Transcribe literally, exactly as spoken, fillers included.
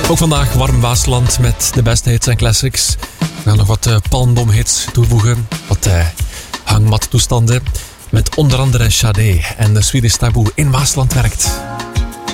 Ook vandaag warm Waasland met de beste hits en classics. We gaan nog wat uh, palmboomhits toevoegen. Wat uh, hangmattoestanden. Met onder andere Sade en de Swedish Taboe in Waasland werkt.